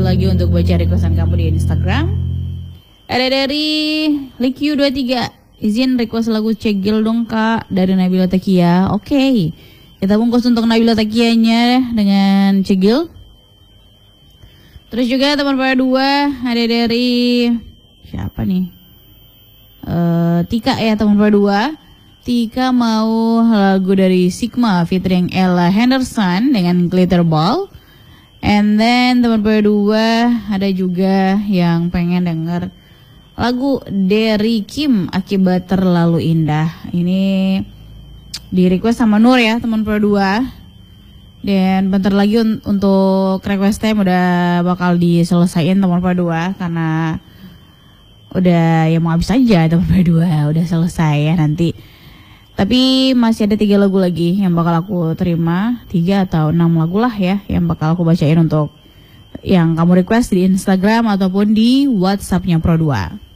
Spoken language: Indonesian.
lagi untuk baca requestan kamu di Instagram. Ada dari Likiu23, izin request lagu Cegil dong kak dari Nabila Takia. Oke, kita bungkus untuk Nabila Takianya dengan Cegil. Terus juga teman pada dua ada dari siapa nih? Tika ya teman pada dua. Tika mau lagu dari Sigma featuring Ella Henderson dengan Glitter Ball. And then teman pada dua ada juga yang pengen denger lagu dari Kim Akibat Terlalu Indah. Ini di request sama Nur ya teman pada dua. Dan bentar lagi untuk request time udah bakal diselesain teman pada dua, karena udah ya mau habis aja teman pada dua, udah selesai ya nanti. Tapi masih ada 3 lagu lagi yang bakal aku terima, 3 atau 6 lagu lah ya yang bakal aku bacain untuk yang kamu request di Instagram ataupun di WhatsAppnya Pro 2.